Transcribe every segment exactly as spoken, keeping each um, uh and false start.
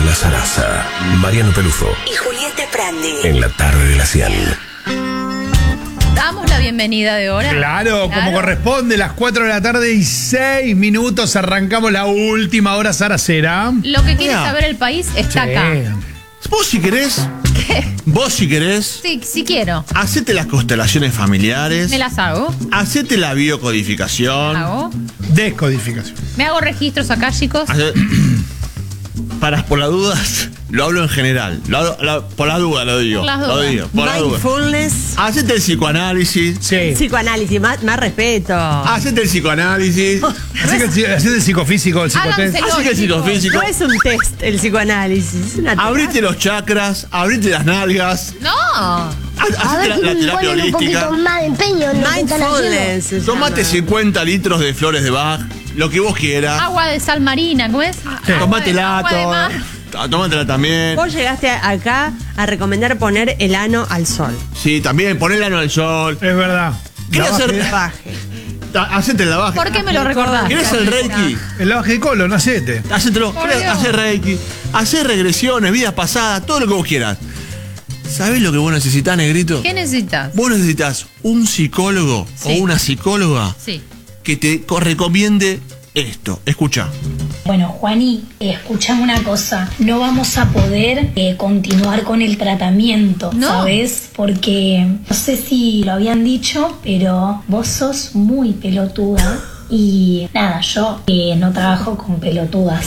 Paula Sarasa, Mariano Pelufo y Julieta Prandi en la tarde de la cien. Damos la bienvenida de hora. Claro, claro, como corresponde, las cuatro de la tarde y seis minutos arrancamos la última hora saracera. Lo que quiere Mira. saber el país está Sí. acá. Vos si querés, ¿Qué? vos si querés, Sí, sí quiero. hacete las constelaciones familiares, Me las hago. hacete la biocodificación, Hago. Descodificación. Me hago registros acá, chicos. hace- para por las dudas, lo hablo en general, lo hablo- lo- por las dudas lo digo, Por las lo dudas. digo, por las dudas. Mindfulness, Hacete el psicoanálisis, Sí. psicoanálisis, más, más respeto. hacete el psicoanálisis, Así que el, así el psicofísico, el psicotest. Háganselo, hacete el chicos. psicofísico, No es un test el psicoanálisis, es una abrite los chakras, abrite las nalgas, No. ha- hacete la, la terapia holística, más de empeño en lo que están haciendo. mindfulness. se tomate llama. cincuenta litros de flores de Bach, lo que vos quieras, Agua de sal marina, ¿cómo es? Agua de- tomátela, agua de mar. to- tómatela también. Vos llegaste acá a recomendar poner el ano al sol. Sí, también, ponele ano al sol. Es verdad. ¿Querés Lavaje- hacer- Baje. Ta- Hacete el lavaje. ¿Por qué me lo recordás? ¿Querés el reiki? El lavaje de colon, hacete. Hacételo. Por ¿Querés Dios. hacer reiki? Hacer regresiones, vidas pasadas, todo lo que vos quieras. ¿Sabés lo que vos necesitás, negrito? ¿Qué necesitas? Vos necesitas un psicólogo Sí. o una psicóloga Sí. que te co- recomiende esto. Escucha. Bueno, Juani, eh, escuchame una cosa. No vamos a poder eh, continuar con el tratamiento, No. ¿sabes? Porque no sé si lo habían dicho, pero vos sos muy pelotuda. Y nada, yo eh, no trabajo con pelotudas.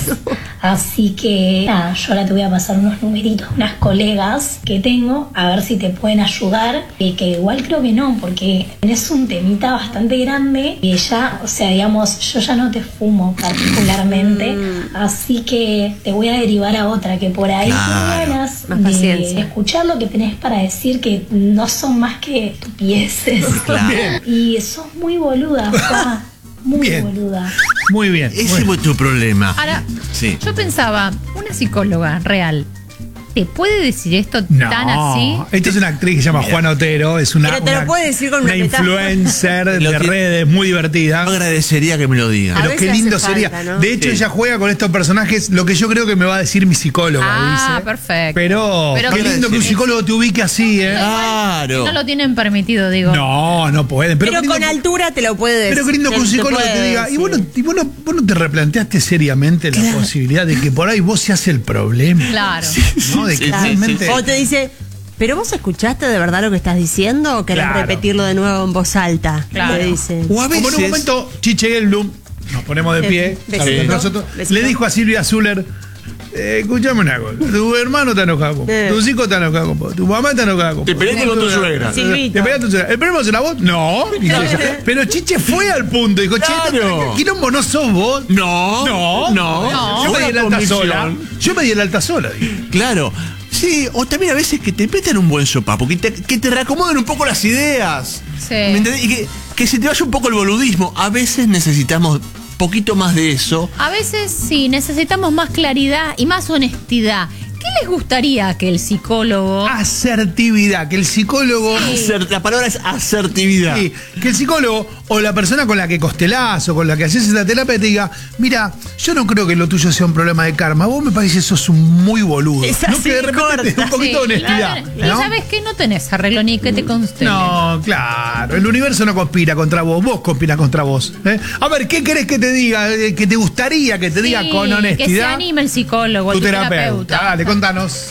Así que nada, yo ahora te voy a pasar unos numeritos, unas colegas que tengo, a ver si te pueden ayudar. Eh, que igual creo que no, porque tenés un temita bastante grande. Y ya, o sea, digamos, yo ya no te fumo particularmente. Así que te voy a derivar a otra que por ahí Claro. tengo ganas Más de paciencia. escuchar lo que tenés para decir, que no son más que estupideces. Claro. Y sos muy boluda, pa. Muy Bien. boluda. Muy bien. Ese Bueno, fue tu problema. Ahora, Sí. yo pensaba, una psicóloga real, ¿te puede decir esto no, tan así? esta es una actriz que se llama Juana Otero, es una, Pero te lo una- puede decir con una una metáfora. influencer Lo de que- redes muy divertida. Yo agradecería que me lo digan. A Pero veces qué lindo hace sería. falta, ¿no? De hecho, Sí. ella juega con estos personajes, lo que yo creo que me va a decir mi psicóloga. Ah, dice. perfecto. Pero, Pero qué que- lindo que un psicólogo te ubique así, ¿eh? Claro. No lo tienen permitido, digo. No, no pueden. Pero, Pero qué lindo con que- altura te lo puede decir. pero qué lindo que un te- te psicólogo puede te diga, y decir. vos no, y vos no- vos no te replanteaste seriamente la posibilidad de que por ahí vos seas el problema. Claro. ¿No? De que sí, sí, realmente. O te dice, ¿pero vos escuchaste de verdad lo que estás diciendo o querés Claro. repetirlo de nuevo en voz alta? Claro. Te dicen. O a Como en un veces. momento, Chiche Gelblum, nos ponemos de pie, Besito. saludos entre nosotros, Besito. le dijo a Silvia Zuller, eh, escuchame una cosa, tu hermano está enojado con vos, Eh. tus hijos están enojados con vos, tu mamá está enojada con Te vos. peleaste con tu suegra. Silvito. ¿Te peleaste con tu suegra? ¿El problema es la voz? No. dice ella. Pero Chiche fue al punto, dijo, che, Claro. ¿qué quilombo no sos vos? No. No, No. Yo me Buena di el alta convicción. sola. Yo me di el alta sola. dije. Claro. Sí, o también a veces que te metan un buen sopapo, que te, que te reacomoden un poco las ideas. Sí. ¿Me entendés? Y que, que se te vaya un poco el boludismo. A veces necesitamos poquito más de eso. A veces sí, necesitamos más claridad y más honestidad. ¿Qué les gustaría que el psicólogo... Asertividad, que el psicólogo... Aser- la palabra es asertividad. Sí, que el psicólogo o la persona con la que costelás o con la que haces esta terapia te diga, mira, yo no creo que lo tuyo sea un problema de karma, vos me parece que sos un muy boludo. Es ¿No? así, Que de repente te dé un corta. poquito de Sí, honestidad. claro. ¿no? Y sabes que no tenés arreglo ni que te constele. No, claro, el universo no conspira contra vos, vos conspiras contra vos. ¿eh? A ver, ¿qué querés que te diga? Eh, Que te gustaría que te Sí, diga con honestidad. Que se anime el psicólogo, tu tu terapeuta. terapeuta. Dale, contanos.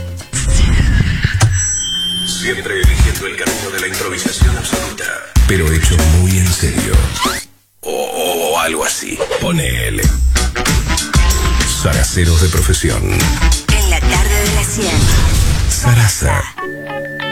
Siempre eligiendo el camino de la improvisación absoluta, pero hecho muy en serio. O, o algo así. Ponele. Saraceros de profesión. en la tarde de la cien. Sarasa.